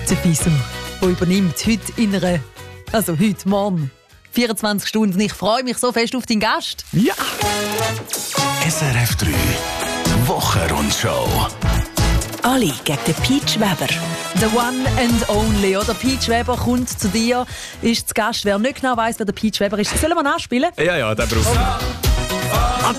Der Fiso, der übernimmt heute morgen. 24 Stunden. Ich freue mich so fest auf deinen Gast. Ja! SRF 3 Wochenrundschau. Ali gegen den Peach Weber. The one and only. Oder? Peach Weber kommt zu dir, ist zu Gast. Wer nicht genau weiss, wer der Peach Weber ist, sollen wir nachspielen? Ja, den braucht man. Ah,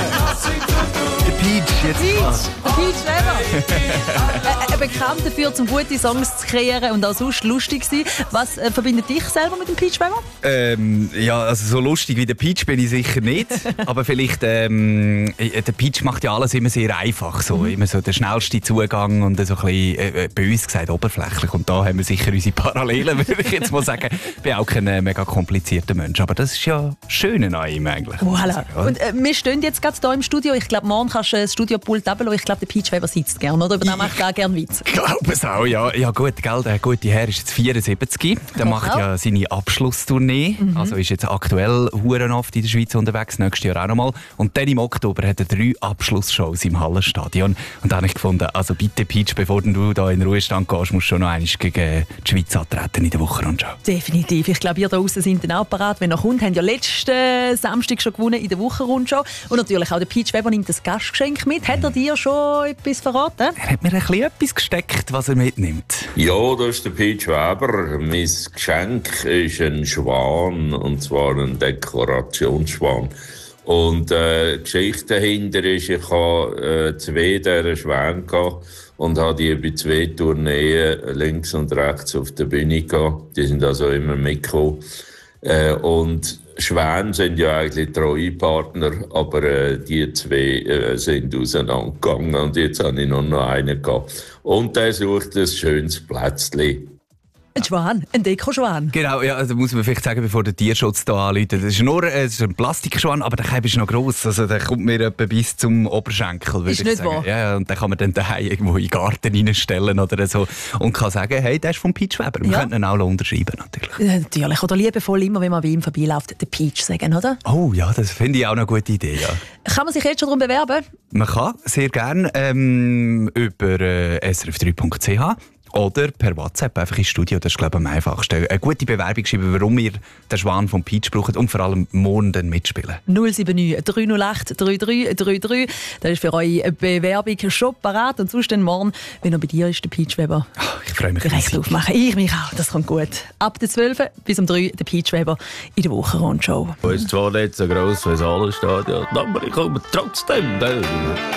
der Peach, jetzt. Der Peach Weber. Bekannt dafür, zum gute Songs zu kreieren und auch sonst lustig zu sein. Was verbindet dich selber mit dem Peach Weber? Ja, also so lustig wie der Peach bin ich sicher nicht. Aber vielleicht, der Peach macht ja alles immer sehr einfach. So. Immer so der schnellste Zugang und so ein bisschen, bös gesagt, oberflächlich. Und da haben wir sicher unsere Parallelen, würde ich jetzt mal sagen. Ich bin auch kein mega komplizierter Mensch. Aber das ist ja das Schöne an ihm eigentlich. Voilà. Und wir stehen jetzt gerade hier im Studio. Ich glaube, morgen kannst du das Studiopult runterlassen. Ich glaube, der Peach Weber sitzt gerne, oder? Über den macht gar gerne Witz. Ich glaube es auch, ja. Ja gut, gell, der gute Herr ist jetzt 74. Der macht ja seine Abschlusstournee. Also ist jetzt aktuell huren oft in der Schweiz unterwegs, nächstes Jahr auch nochmal. Und dann im Oktober hat er 3 Abschlussshows im Hallenstadion. Und da habe ich gefunden, also bitte Peach, bevor du da in den Ruhestand gehst, musst du schon noch einmal gegen die Schweiz antreten in der Wochenrundschau. Definitiv. Ich glaube, ihr da draußen sind dann auch parat. Wenn ihr kommt, haben ja letzten Samstag schon gewonnen in der Wochenrundschau. Und natürlich auch der Peach Weber nimmt das Gastgeschenk mit. Hat er dir schon etwas verraten? Er hat mir ein bisschen etwas gesteckt, was er mitnimmt. Ja, das ist der Peach Weber. Mein Geschenk ist ein Schwan, und zwar ein Dekorationsschwan. Und die Geschichte dahinter ist, ich habe 2 dieser Schwäne gehabt und habe die bei 2 Tourneen links und rechts auf der Bühne gehabt. Die sind also immer mitgekommen. Und Schwäne sind ja eigentlich treue Partner, aber die 2 sind auseinandergegangen und jetzt habe ich nur noch einen gehabt. Und der sucht ein schönes Plätzchen. Ein Schwan, ein Dekoschwan. Genau, ja, also muss man vielleicht sagen, bevor der Tierschutz hier anruft. Das ist nur ein Plastikschwan, aber der Keim ist noch gross. Also der kommt mir etwa bis zum Oberschenkel, würde ich sagen. Wahr? Ja, und den kann man dann daheim irgendwo in den Garten reinstellen oder so. Und kann sagen, hey, der ist vom Peach Weber. Wir könnten ihn auch unterschreiben, natürlich. Ja, natürlich. Oder liebevoll immer, wenn man bei ihm vorbeiläuft, den Peach sagen, oder? Oh ja, das finde ich auch eine gute Idee, ja. Kann man sich jetzt schon darum bewerben? Man kann, sehr gerne, über srf3.ch. Oder per WhatsApp einfach ins Studio, das ist, glaube ich, am einfachsten. Eine gute Bewerbung schreiben, warum ihr den Schwan vom Peach braucht und vor allem morgen dann mitspielen. 079 308 3333. Das ist für eure Bewerbung schon parat. Und sonst dann morgen, wenn er bei dir ist, der Peach Weber. Ich freue mich. Direkt aufmachen. Ich mich auch, das kommt gut. Ab der 12 bis um 3 der Peach Weber in der Wochenrundschau. Es ist zwar nicht so gross wie das Hallenstadion, aber ich komme trotzdem.